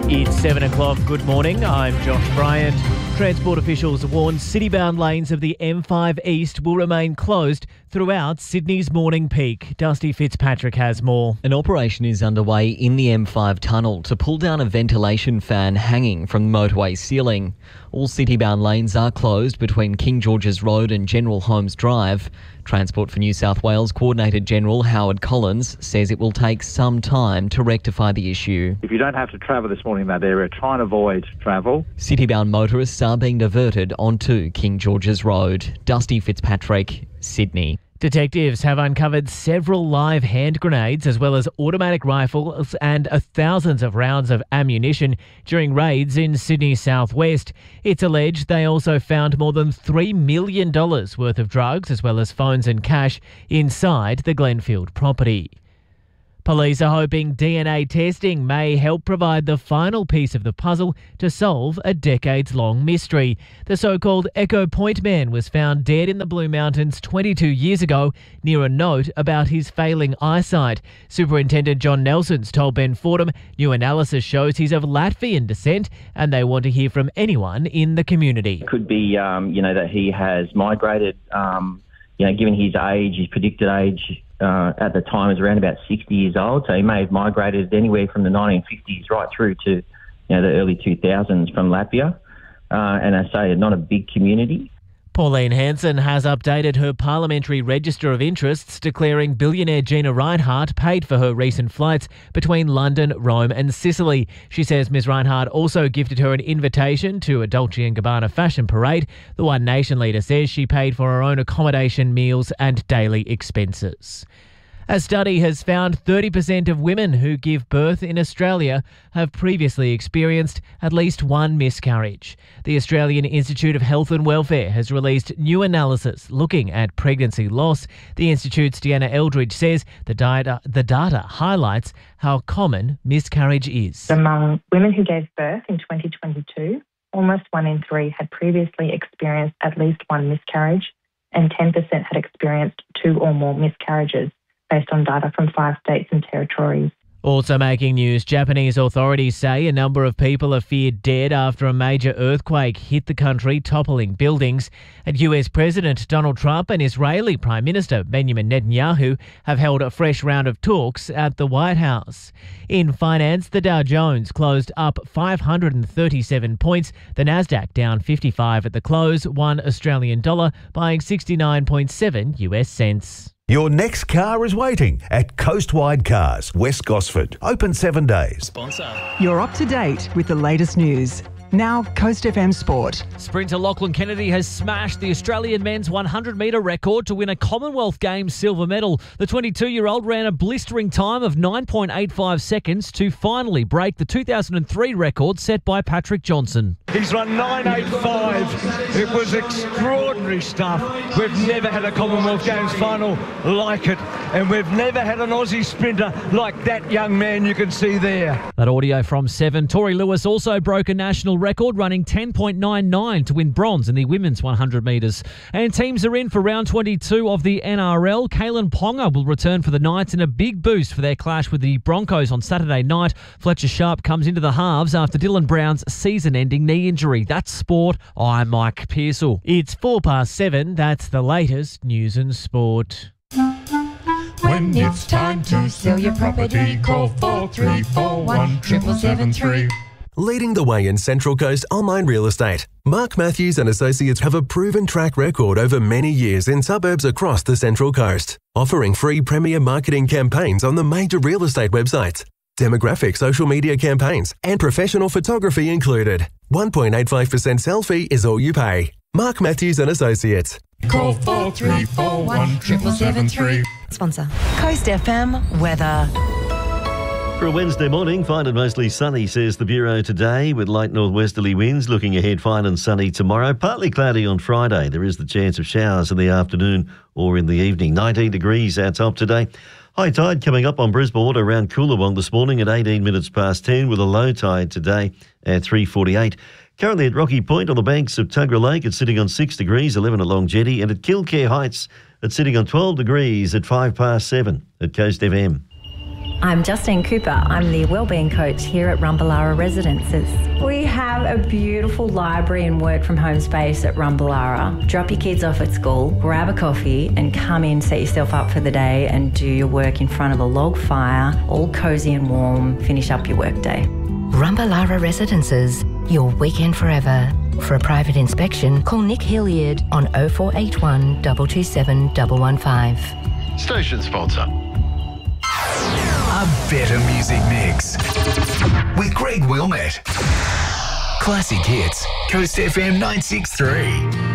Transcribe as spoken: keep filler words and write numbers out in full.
It's seven o'clock. Good morning. I'm Josh Bryant. Transport officials warn city-bound lanes of the M five East will remain closed throughout Sydney's morning peak. Dusty Fitzpatrick has more. An operation is underway in the M five tunnel to pull down a ventilation fan hanging from the motorway ceiling. All city-bound lanes are closed between King George's Road and General Holmes Drive. Transport for New South Wales Coordinator General Howard Collins says it will take some time to rectify the issue. If you don't have to travel this morning in that area, try and avoid travel. City-bound motorists are being diverted onto King George's Road. Dusty Fitzpatrick, Sydney. Detectives have uncovered several live hand grenades as well as automatic rifles and thousands of rounds of ammunition during raids in Sydney's southwest. It's alleged they also found more than three million dollars worth of drugs as well as phones and cash inside the Glenfield property. Police are hoping D N A testing may help provide the final piece of the puzzle to solve a decades-long mystery. The so-called Echo Point man was found dead in the Blue Mountains twenty-two years ago near a note about his failing eyesight. Superintendent John Nelson's told Ben Fordham new analysis shows he's of Latvian descent and they want to hear from anyone in the community. It could be, um, you know, that he has migrated, um, you know, given his age, his predicted age, Uh, at the time was around about sixty years old, so he may have migrated anywhere from the nineteen fifties right through to, you know, the early two thousands from Latvia. Uh, and I say, not a big community. Pauline Hanson has updated her parliamentary register of interests, declaring billionaire Gina Rinehart paid for her recent flights between London, Rome and Sicily. She says Miz Rinehart also gifted her an invitation to a Dolce and Gabbana fashion parade. The One Nation leader says she paid for her own accommodation, meals and daily expenses. A study has found thirty percent of women who give birth in Australia have previously experienced at least one miscarriage. The Australian Institute of Health and Welfare has released new analysis looking at pregnancy loss. The Institute's Deanna Eldridge says the data, the data highlights how common miscarriage is. Among women who gave birth in twenty twenty-two, almost one in three had previously experienced at least one miscarriage and ten percent had experienced two or more miscarriages, based on data from five states and territories. Also making news, Japanese authorities say a number of people are feared dead after a major earthquake hit the country, toppling buildings. And U S President Donald Trump and Israeli Prime Minister Benjamin Netanyahu have held a fresh round of talks at the White House. In finance, the Dow Jones closed up five hundred thirty-seven points. The Nasdaq down fifty-five at the close, one Australian dollar buying sixty-nine point seven U S cents. Your next car is waiting at Coastwide Cars, West Gosford. Open seven days. Sponsor. You're up to date with the latest news. Now, Coast F M Sport. Sprinter Lachlan Kennedy has smashed the Australian men's one hundred metre record to win a Commonwealth Games silver medal. The twenty-two-year-old ran a blistering time of nine point eight five seconds to finally break the two thousand three record set by Patrick Johnson. He's run nine eighty-five. It was extraordinary stuff. We've never had a Commonwealth Games final like it, and we've never had an Aussie sprinter like that young man you can see there. That audio from Seven. Tori Lewis also broke a national record, running ten point nine nine to win bronze in the women's one hundred metres. And teams are in for round twenty-two of the N R L. Kalen Ponga will return for the Knights in a big boost for their clash with the Broncos on Saturday night. Fletcher Sharp comes into the halves after Dylan Brown's season-ending knee injury. That's sport. I'm Mike Pearsall. It's four past seven. That's the latest news and sport. When it's time to sell your property, call four three four one, seven seven three. Leading the way in Central Coast online real estate, Mark Matthews and Associates have a proven track record over many years in suburbs across the Central Coast, offering free premier marketing campaigns on the major real estate websites, demographic social media campaigns, and professional photography included. one point eight five percent sell fee is all you pay. Mark Matthews and Associates. Call four three four one, seven seven three. Sponsor. Coast F M weather. For a Wednesday morning, fine and mostly sunny, says the Bureau today, with light northwesterly winds. Looking ahead, fine and sunny tomorrow. Partly cloudy on Friday. There is the chance of showers in the afternoon or in the evening. nineteen degrees our top today. High tide coming up on Brisbane Water around Coolabong this morning at eighteen minutes past ten, with a low tide today at three forty-eight. Currently at Rocky Point on the banks of Tuggerah Lake, it's sitting on six degrees, eleven at Long Jetty, and at Kilcare Heights, it's sitting on twelve degrees at five past seven at Coast F M. I'm Justine Cooper. I'm the Wellbeing Coach here at Rumballara Residences. We have a beautiful library and work from home space at Rumballara. Drop your kids off at school, grab a coffee and come in, set yourself up for the day and do your work in front of a log fire, all cosy and warm, finish up your work day. Rumballara Residences, your weekend forever. For a private inspection, call Nick Hilliard on oh four eight one, two two seven, one one five. Station sponsor. A better music mix with Greg Wilmette. Classic hits, Coast F M nine six three.